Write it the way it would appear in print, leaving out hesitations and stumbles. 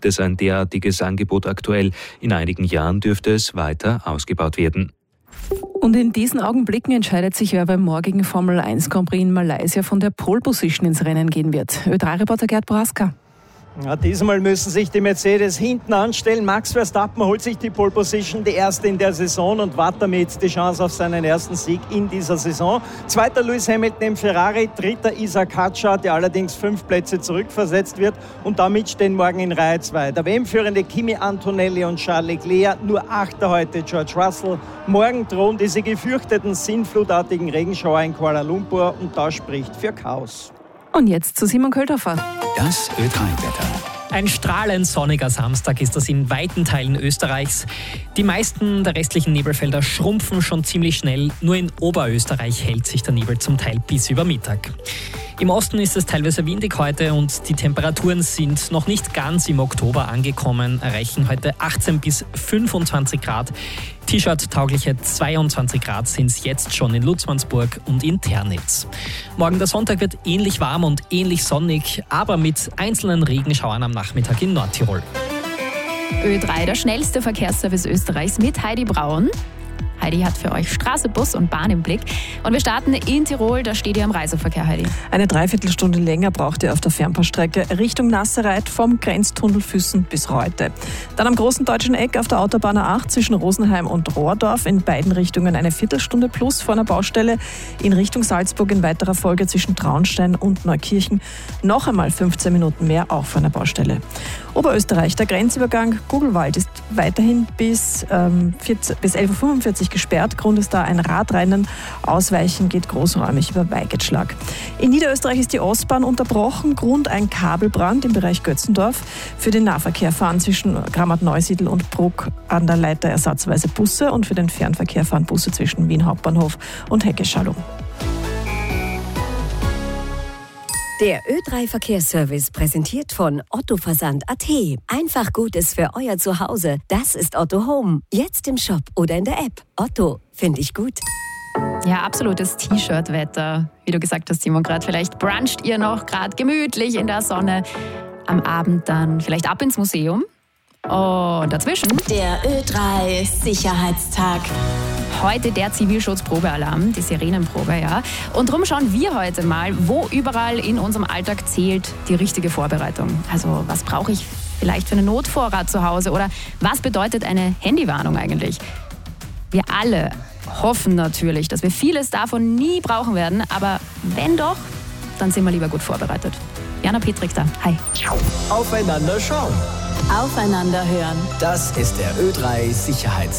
gibt es ein derartiges Angebot aktuell. In einigen Jahren dürfte es weiter ausgebaut werden. Und in diesen Augenblicken entscheidet sich, wer beim morgigen Formel 1 Grand Prix in Malaysia von der Pole Position ins Rennen gehen wird. Ö3-Reporter Gerd Boraska. Ja, diesmal müssen sich die Mercedes hinten anstellen. Max Verstappen holt sich die Pole Position, die erste in der Saison, und wart damit die Chance auf seinen ersten Sieg in dieser Saison. Zweiter Lewis Hamilton im Ferrari, dritter Isaac Hadjar, der allerdings 5 Plätze zurückversetzt wird, und damit stehen morgen in Reihe 2 der WM-Führende Kimi Antonelli und Charles Leclerc, nur 8. heute George Russell. Morgen drohen diese gefürchteten sinnflutartigen Regenschauer in Kuala Lumpur, und das spricht für Chaos. Und jetzt zu Simon Költhofer. Das Ö3-Wetter. Ein strahlend sonniger Samstag ist das in weiten Teilen Österreichs. Die meisten der restlichen Nebelfelder schrumpfen schon ziemlich schnell. Nur in Oberösterreich hält sich der Nebel zum Teil bis über Mittag. Im Osten ist es teilweise windig heute und die Temperaturen sind noch nicht ganz im Oktober angekommen, erreichen heute 18 bis 25 Grad. T-Shirt-taugliche 22 Grad sind es jetzt schon in Lutzmannsburg und in Ternitz. Morgen der Sonntag wird ähnlich warm und ähnlich sonnig, aber mit einzelnen Regenschauern am Nachmittag in Nordtirol. Ö3, der schnellste Verkehrsservice Österreichs mit Heidi Braun. Heidi hat für euch Straße, Bus und Bahn im Blick. Und wir starten in Tirol, da steht ihr am Reiseverkehr, Heidi. Eine Dreiviertelstunde länger braucht ihr auf der Fernbahnstrecke Richtung Nassereit vom Grenztunnel Füssen bis Reute. Dann am großen deutschen Eck auf der Autobahn A8 zwischen Rosenheim und Rohrdorf in beiden Richtungen eine Viertelstunde plus vor einer Baustelle. In Richtung Salzburg in weiterer Folge zwischen Traunstein und Neukirchen noch einmal 15 Minuten mehr, auch vor einer Baustelle. Oberösterreich, der Grenzübergang Gugelwald ist weiterhin bis 11.45 Uhr gesperrt. Grund ist da ein Radrennen. Ausweichen geht großräumig über Weigetschlag. In Niederösterreich ist die Ostbahn unterbrochen. Grund ein Kabelbrand im Bereich Götzendorf. Für den Nahverkehr fahren zwischen Grammat-Neusiedl und Bruck an der Leiter ersatzweise Busse, und für den Fernverkehr fahren Busse zwischen Wien Hauptbahnhof und Heckeschallung. Der Ö3-Verkehrsservice präsentiert von Otto Versand.at. Einfach Gutes für euer Zuhause. Das ist Otto Home. Jetzt im Shop oder in der App. Otto, finde ich gut. Ja, absolutes T-Shirt-Wetter. Wie du gesagt hast, Simon, gerade vielleicht bruncht ihr noch gerade gemütlich in der Sonne. Am Abend dann vielleicht ab ins Museum. Und dazwischen der Ö3-Sicherheitstag. Heute der Zivilschutzprobealarm, die Sirenenprobe, ja. Und darum schauen wir heute mal, wo überall in unserem Alltag zählt die richtige Vorbereitung. Also was brauche ich vielleicht für einen Notvorrat zu Hause, oder was bedeutet eine Handywarnung eigentlich? Wir alle hoffen natürlich, dass wir vieles davon nie brauchen werden, aber wenn doch, dann sind wir lieber gut vorbereitet. Jana Petrik da, hi. Aufeinander schauen. Aufeinander hören. Das ist der Ö3-Sicherheitstag.